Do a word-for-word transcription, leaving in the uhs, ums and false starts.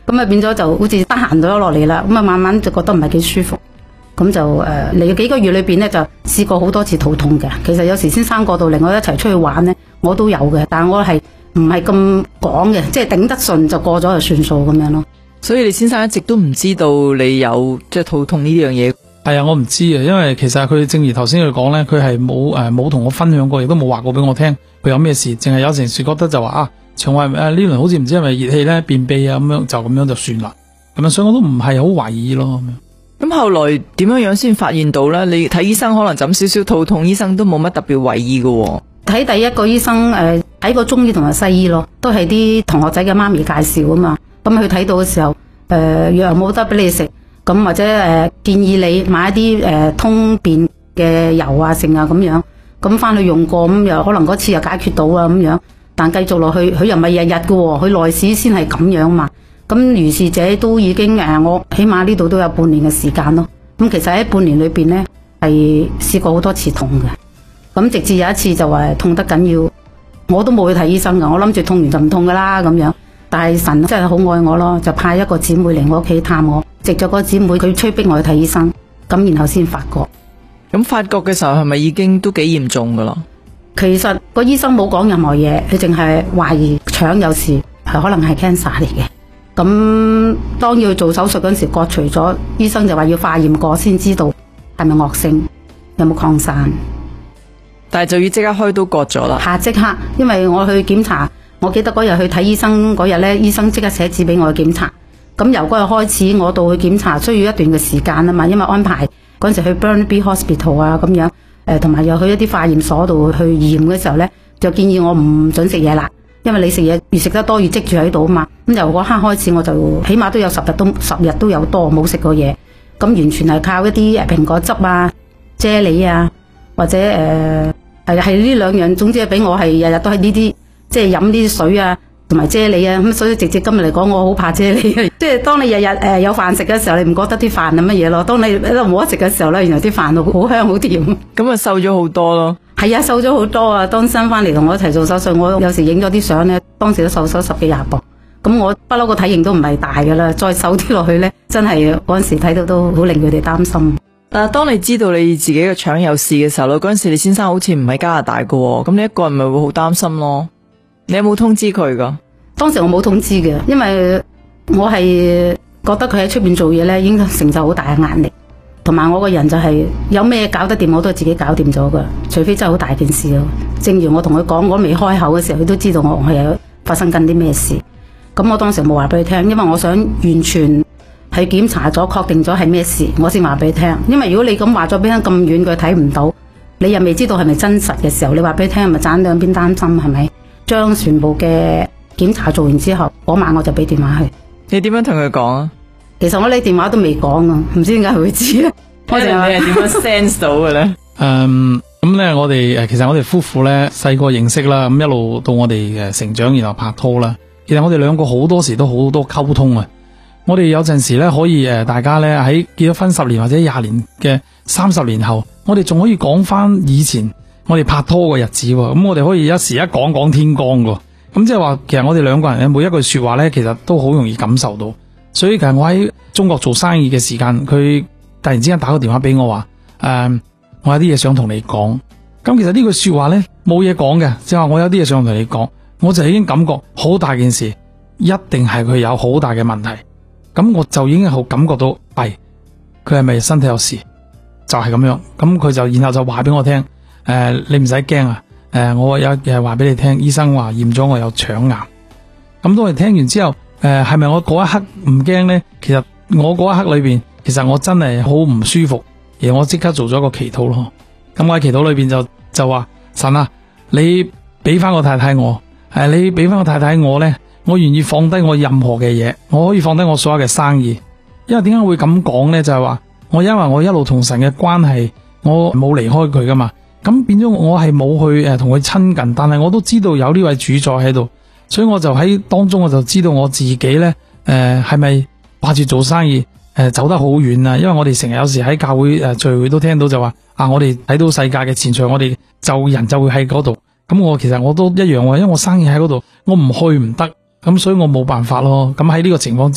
咁啊變咗就好似得閒咗落嚟啦，咁啊慢慢就覺得唔係幾舒服，咁就誒嚟幾個月裏邊咧就試過好多次肚痛嘅。其實有時先生過到嚟我一齊出去玩咧，我都有嘅，但係我係唔係咁講嘅，即係頂得順就過咗就算數咁樣咯。 所以你先生一直都唔知道你有即係肚痛呢樣嘢。 係啊，我唔知啊，因為其實佢正如頭先佢講咧，佢係冇誒冇同我分享過，亦都冇話過俾我聽佢有咩事，淨係有陣時覺得就話啊腸胃誒呢輪好似唔知係咪熱氣咧便秘啊咁樣，就咁樣就算啦，咁樣所以我都唔係好懷疑咯咁樣。 咁後來點樣樣先發現到咧？你睇醫生可能就咁少少肚痛，醫生都冇乜特別為意嘅。 睇第一個醫生誒睇過中醫同埋西醫咯，都係啲同學仔嘅媽咪介紹啊嘛。咁佢睇到嘅時候誒藥冇得俾你食。咁或者誒、呃、建議你買一啲誒、呃、通便嘅油啊剩啊咁樣，咁翻去用過咁又可能嗰次又解決到啊咁樣，但繼續落去佢又唔係日日嘅喎，佢內史先係咁樣嘛。咁如是者都已經誒、呃，我起碼呢度都有半年嘅時間咯。咁其實喺半年裏邊咧係試過好多次痛嘅，咁直至有一次就話痛得緊要，我都冇去睇醫生㗎，我諗住痛完就唔痛㗎啦咁樣。但係神真係好愛我咯，就派一個姊妹嚟我屋企探我，藉咗個姊妹佢催逼我去睇醫生，咁然後先發覺。 咁發覺嘅時候係咪已經都幾嚴重噶啦？ 其實個醫生冇講任何嘢，佢淨係懷疑腸有事，係可能係 cancer 嚟嘅。咁當要做手術嗰陣時割除咗，醫生就話要化驗過先知道係咪惡性，有冇擴散。 但係就要即刻開刀割咗啦。 下即刻，因為我去檢查。我記得嗰日去睇醫生嗰日咧，醫生即刻寫紙俾我去檢查。咁由嗰日開始，我到去檢查需要一段嘅時間啊嘛，因為安排嗰陣時去 Burnaby Hospital 啊咁樣，誒同埋又去一啲化驗所度去驗嘅時候咧，就建議我唔准食嘢啦，因為你食嘢越食得多越積住喺度啊嘛。咁由嗰刻開始，我就起碼都有十日都十日都有多冇食過嘢，咁完全係靠一啲誒蘋果汁啊、啫喱啊，或者誒係係呢兩樣，總之係俾我係日日都係呢啲。即係飲啲水啊，同埋啫喱啊，咁所以直接今日嚟講，我好怕啫喱啊。即係當你日日誒有飯食嘅時候，你唔覺得啲飯係乜嘢咯？當你喺度冇得食嘅時候咧，原來啲飯好香好甜。 咁啊瘦咗好多咯。係啊，瘦咗好多啊！當生翻嚟同我一齊做手術，我有時影咗啲相咧，當時都瘦咗十幾廿磅。咁我不嬲個體型都唔係大噶啦，再瘦啲落去咧，真係嗰陣時睇到都好令佢哋擔心。 但係當你知道你自己嘅腸有事嘅時候咧，嗰陣時你先生好似唔喺加拿大噶，咁你一個人咪會好擔心咯。你有冇通知佢噶？當時我冇通知嘅，因為我係覺得佢喺出邊做嘢咧，已經承受好大嘅壓力，同埋我個人就係有咩搞得掂，我都係自己搞掂咗噶，除非真係好大件事咯。正如我同佢講，我未開口嘅時候，佢都知道我係有發生緊啲咩事。咁我當時冇話俾佢聽，因為我想完全係檢查咗，確定咗係咩事，我先話俾佢聽。因為如果你咁話咗俾佢咁遠，佢睇唔到，你又未知道係咪真實嘅時候，你話俾佢聽，係咪盞兩邊擔心係咪？將全部嘅檢查做完之後，嗰晚我就俾電話佢。你點樣同佢講啊？ 其實我呢電話都未講啊，唔知點解佢會知咧。 我哋係點樣 sense 到嘅咧？ 誒，咁咧我哋誒，其實我哋夫婦咧細個認識啦，咁一路到我哋誒成長，然後拍拖啦。其實我哋兩個好多時都好多溝通啊。我哋有陣時咧可以誒，大家咧喺結咗婚十年或者廿年嘅三十年後，我哋仲可以講翻以前我哋拍拖嘅日子，咁我哋可以一時一講講天光噶，咁即係話其實我哋兩個人嘅每一句說話咧，其實都好容易感受到。所以其實我喺中國做生意嘅時間，佢突然之間打個電話俾我話，誒、呃，我有啲嘢想同你講。咁其實呢句說話咧冇嘢講嘅，即係話我有啲嘢想同你講，我就已經感覺好大件事，一定係佢有好大嘅問題。咁我就已經好感覺到，係佢係咪身體有事？就係、是、咁樣。咁佢就然後就話俾我聽。誒、呃，你唔使驚啊！誒、呃，我有嘢話俾你聽，醫生話驗咗我有腸癌。咁當我哋聽完之後，誒、呃，係咪我嗰一刻唔驚呢？其實我嗰一刻裏邊，其實我真係好唔舒服，而我即刻做咗個祈禱咯。咁我喺祈禱裏邊就就話神啊，你俾翻個太太我，誒、呃，你俾翻個太太我呢，我願意放低我任何嘅嘢，我可以放低我所有嘅生意。因為點解會咁講呢？就係、是、話我因為我一路同神嘅關係，我冇離開佢噶嘛。咁變咗我係冇去誒同佢親近，但係我都知道有呢位主宰喺度，所以我就喺當中我就知道我自己咧誒係咪掛住做生意誒、呃、走得好遠啊？因為我哋成日有時喺教會誒、呃、聚會都聽到就話啊，我哋睇到世界嘅前場，我哋就人就會喺嗰度。咁我其實我都一樣喎，因為我生意喺嗰度，我唔去唔得，咁所以我冇辦法咯。咁喺呢個情況之